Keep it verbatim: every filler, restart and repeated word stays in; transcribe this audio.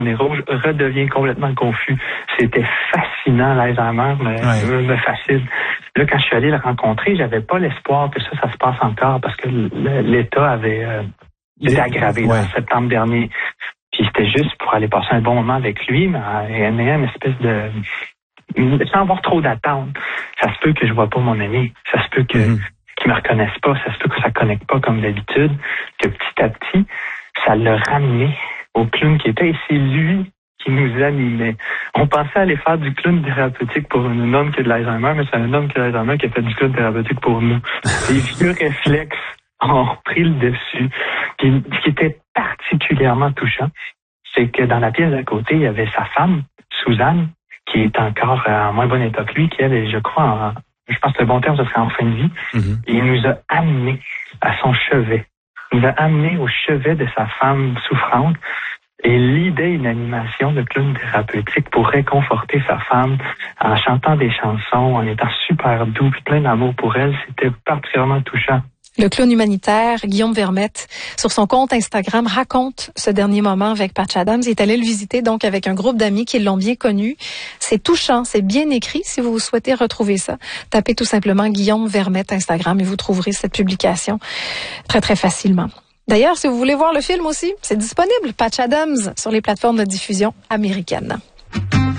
nez rouge, redevient complètement confus. C'était fascinant, l'Alzheimer, mais ouais. me fascine. Là, quand je suis allé le rencontrer, j'avais pas l'espoir que ça, ça se passe encore parce que l'État avait euh, été aggravé ouais. en septembre dernier. Puis c'était juste pour aller passer un bon moment avec lui, mais en ayant une espèce de... sans avoir trop d'attente. Ça se peut que je vois pas mon ami. Ça se peut que mm-hmm. qu'il me reconnaisse pas. Ça se peut que ça connecte pas comme d'habitude. Que petit à petit, ça l'a ramené au clown qui était. Et c'est lui qui nous animait. On pensait aller faire du clown thérapeutique pour un homme qui a de l'Alzheimer, mais c'est un homme qui a de l'Alzheimer qui a fait du clown thérapeutique pour nous. Les vieux réflexes ont pris le dessus. Puis, ce qui était particulièrement touchant, c'est que dans la pièce d'à côté, il y avait sa femme, Suzanne, qui est encore en moins bon état que lui, qui elle est, je crois, en, je pense que le bon terme, ce serait en fin de vie. Mm-hmm. Et il nous a amenés à son chevet. Il nous a amenés au chevet de sa femme souffrante. Et l'idée d'une animation de clown thérapeutique pour réconforter sa femme en chantant des chansons, en étant super doux, puis plein d'amour pour elle, c'était particulièrement touchant. Le clown humanitaire, Guillaume Vermette, sur son compte Instagram, raconte ce dernier moment avec Patch Adams. Il est allé le visiter donc avec un groupe d'amis qui l'ont bien connu. C'est touchant, c'est bien écrit. Si vous souhaitez retrouver ça, tapez tout simplement Guillaume Vermette Instagram et vous trouverez cette publication très, très facilement. D'ailleurs, si vous voulez voir le film aussi, c'est disponible, Patch Adams, sur les plateformes de diffusion américaines.